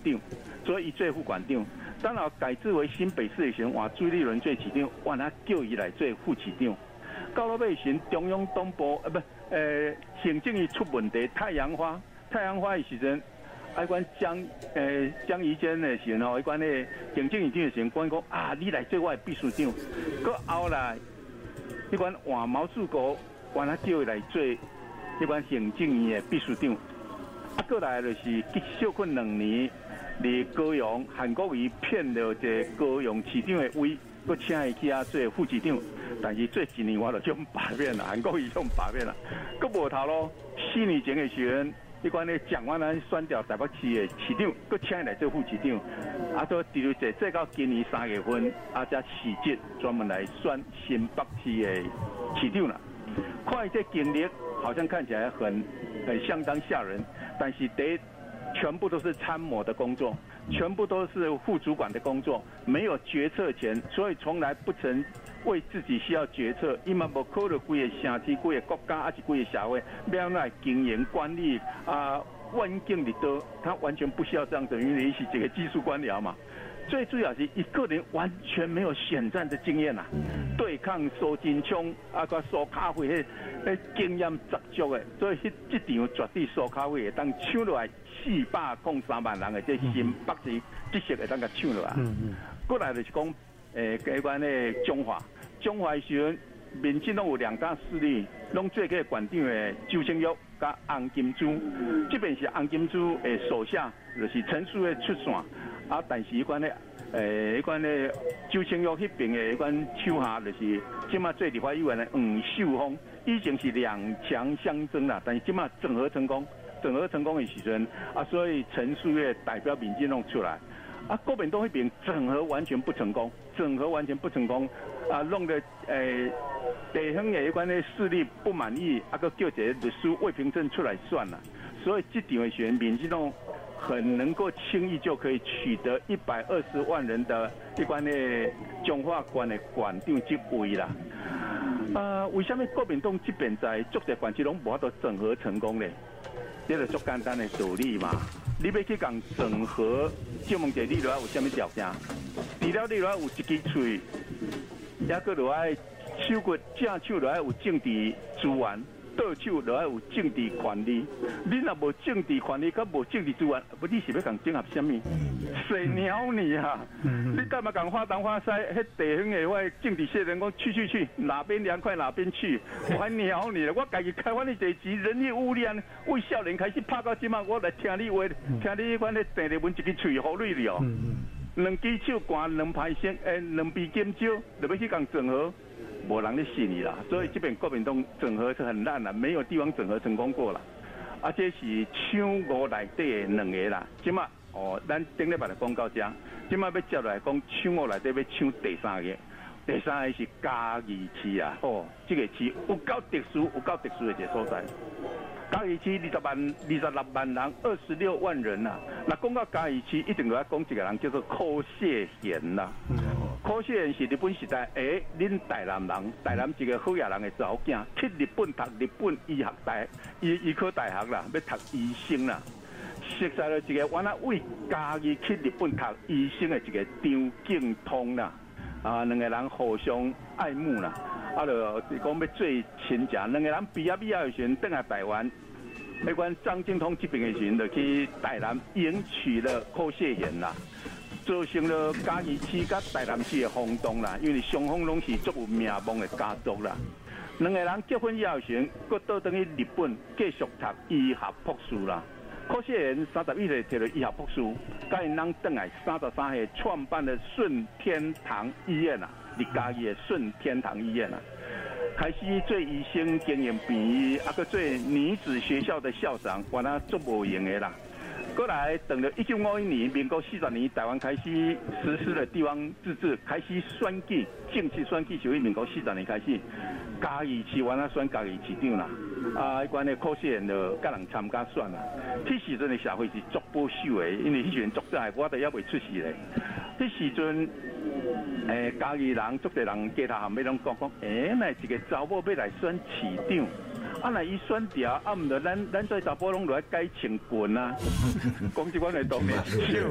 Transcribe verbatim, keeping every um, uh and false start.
长，所以伊做副馆长。等后改制为新北市的时候，换朱立伦做市长，换他叫伊来做副市长。到了尾时，中央党部呃不呃行政院出问题，太阳花太阳花的时阵。爱管江诶江宜坚的时候，爱管咧行政院长的时候，管讲啊，你来做我的秘书长。佮后来，迄款换毛志国，换他叫伊来做迄款行政院的秘书长。啊，过来就是继小困两年，伫高雄韩国瑜骗了一个高雄市长的位，佮请伊去遐做副市长。但是做一年我就将罢免了，韩国瑜将罢免了，佮无头咯。四年前的时候。迄款咧蒋万安选掉台北市的市长，佮请伊来做副市长，啊，都第二届，再到今年三月份，啊，才市级专门来选新北市的市长啦。看伊这经历，好像看起来很很相当吓人，但是得全部都是参谋的工作，全部都是副主管的工作，没有决策权，所以从来不曾。为自己需要决策，伊嘛无考虑规个城市、规个国家，还是规个社会，要来经营管理啊，环境里头，他完全不需要这样子，因为伊是一个技术官僚嘛。最主要是一个人完全没有选战的经验呐、啊，对抗苏金昌啊，个苏卡会迄迄经验十足的，所以迄这场绝对苏卡会会当抢落来四百零三万人的这新北市这些会当甲抢落来。嗯嗯。过来就是讲。诶，台湾的中华，中华时阵，民进党有两大势力，拢做个馆长的周清玉甲洪金珠，这边是洪金珠的手下，就是陈述的出线，啊，但是迄款咧，诶，迄款咧周清玉迄边的迄款手下，就是即马做立法议员的黄秀峰，以前是两强相争啦，但是即马整合成功，整合成功的时阵，啊，所以陈述月代表民进党出来。啊，国民党那边整合完全不成功，整合完全不成功，啊，弄得诶地方的一关的势力不满意，啊，个叫一个律师魏平正出来算了，所以这场的选民进党很能够轻易就可以取得一百二十万人的一关的中华关的馆长职位啦。啊，为什么国民党这边在各个县市拢无法度整合成功呢？这个足简单的道理嘛。你要去讲整合，就问者你落来有啥物条件？除了你落来有一支嘴，也个落来手骨正手落来有政治资源，倒手落来有政治权利。你若无政治权利，甲无政治资源，不你是要讲整合啥物？谁鸟你啊！你干嘛讲花东花西？迄地方的我政治些人讲去去去，哪边凉快哪边去，我还鸟你了！我家己开发的地级人力污染，为少年开始拍到即马，我来听你话，听你款咧第二文一支嘴好累了。两支手寒，两排声，诶，两臂尖椒，就要去讲整合，无人咧信你啦。所以这边国民党整合是很烂啦，没有地方整合成功过啦。啊，这是抢五内底的两个啦，即马。哦，咱顶礼拜来讲到这，即摆要接来讲抢我内底要抢第三个，第三个是嘉义市啊！哦，这个市有够特殊，有够特殊的一个所在。嘉义市二十万、二十六万人，二十六万人呐、啊。那讲到嘉义市，一定要讲一个人叫做柯谢贤啦。柯谢贤是日本时代，诶、欸，恁台南人，台南一个好野人的查某囝，去日本读日本医学大，医医科大学啦，要读医生啦。熟悉了一个原来为家己去日本读医生的一个张敬通啦，啊，两个人互相爱慕啦，啊，就讲要做亲情，两个人毕业毕业的时阵，转来台湾，迄款张敬通这边的时阵，就去台南迎娶了柯谢贤啦，造成了嘉义市甲台南市的轰动啦，因为双方拢是足有名望的家族啦。两个人结婚以后时，佫倒转去日本继续读医学博士啦。柯谢贤三十一岁摕到医学博士，甲因人转来三十三岁创办了顺天堂医院啊，伫嘉义的顺天堂医院啊，开始做医生经营病，啊个做女子学校的校长，原来做无用的啦。过来等了一九五一年，民国四十年，台湾开始实施了地方自治，开始选举，正式选举就于民国四十年开始。嘉义市原来选嘉义市长啦，啊，迄款的柯谢贤就甲人参加选啦。迄时阵的社会是足保守的，因为迄时阵足早，我都还未出世咧。迄时阵，诶、欸，嘉义人足侪人街头巷尾拢讲讲，诶、欸，那一个查某要来选市长。啊，那伊选掉，啊，毋着咱咱做查甫拢落来改穿裙啊，讲即款的当面笑